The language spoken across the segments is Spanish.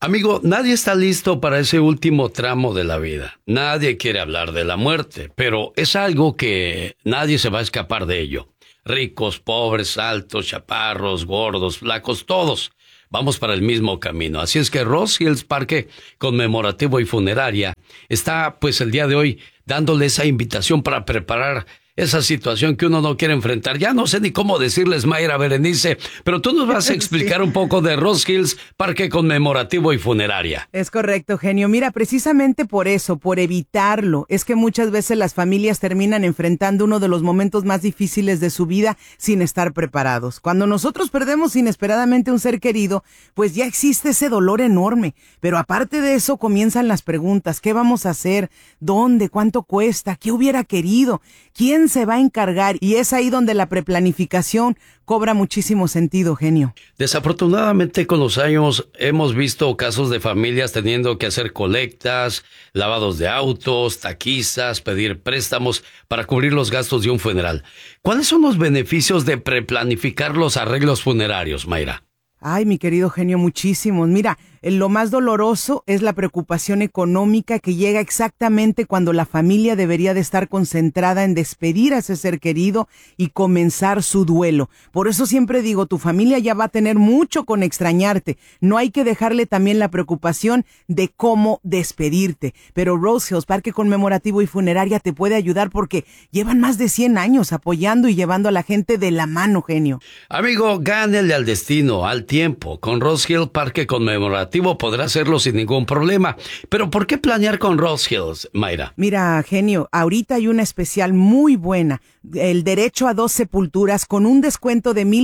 Amigo, nadie está listo para ese último tramo de la vida. Nadie quiere hablar de la muerte, pero es algo que nadie se va a escapar de ello. Ricos, pobres, altos, chaparros, gordos, flacos, todos vamos para el mismo camino. Así es que Ross Hills Parque Conmemorativo y Funeraria está pues el día de hoy dándole esa invitación para preparar esa situación que uno no quiere enfrentar. Ya no sé ni cómo decirles, Mayra, Berenice, pero tú nos vas a explicar un poco de Ross Hills Parque Conmemorativo y Funeraria. Es correcto, genio. Mira, precisamente por eso, por evitarlo, es que muchas veces las familias terminan enfrentando uno de los momentos más difíciles de su vida sin estar preparados. Cuando nosotros perdemos inesperadamente un ser querido, pues ya existe ese dolor enorme. Pero aparte de eso comienzan las preguntas. ¿Qué vamos a hacer? ¿Dónde? ¿Cuánto cuesta? ¿Qué hubiera querido? ¿Quién se va a encargar? Y es ahí donde la preplanificación cobra muchísimo sentido, genio. Desafortunadamente con los años hemos visto casos de familias teniendo que hacer colectas, lavados de autos, taquizas, pedir préstamos para cubrir los gastos de un funeral. ¿Cuáles son los beneficios de preplanificar los arreglos funerarios, Mayra? Ay, mi querido genio, muchísimos. Mira, lo más doloroso es la preocupación económica que llega exactamente cuando la familia debería de estar concentrada en despedir a ese ser querido y comenzar su duelo. Por eso siempre digo, tu familia ya va a tener mucho con extrañarte. No hay que dejarle también la preocupación de cómo despedirte. Pero Rose Hills Parque Conmemorativo y Funeraria te puede ayudar porque llevan más de 100 años apoyando y llevando a la gente de la mano, genio. Amigo, gánele al destino, al tiempo. Con Ross Hills Parque Conmemorativo podrá hacerlo sin ningún problema. Pero ¿por qué planear con Ross Hills, Mayra? Mira, genio, ahorita hay una especial muy buena. El derecho a 2 sepulturas con un descuento de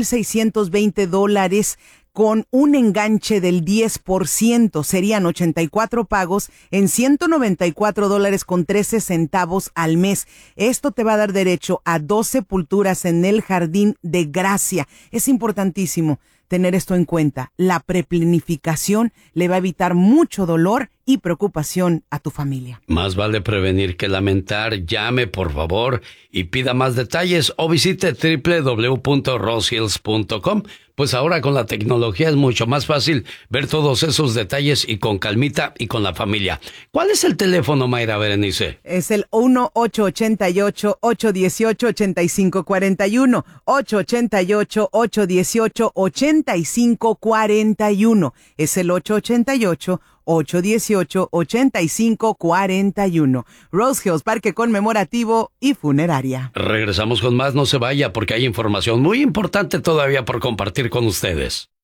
$1,620 con un enganche del 10%. Serían 84 pagos en $194 con 13 centavos al mes. Esto te va a dar derecho a 2 sepulturas en el Jardín de Gracia. Es importantísimo tener esto en cuenta. La preplanificación le va a evitar mucho dolor y preocupación a tu familia. Más vale prevenir que lamentar. Llame, por favor, y pida más detalles o visite www.rosshills.com. Pues ahora con la tecnología es mucho más fácil ver todos esos detalles y con calmita y con la familia. ¿Cuál es el teléfono, Mayra Berenice? Es el 1-888-818-8541. 888-818-8541. Es el 818-818-8541. Rose Hills Parque Conmemorativo y Funeraria. Regresamos con más, no se vaya porque hay información muy importante todavía por compartir con ustedes.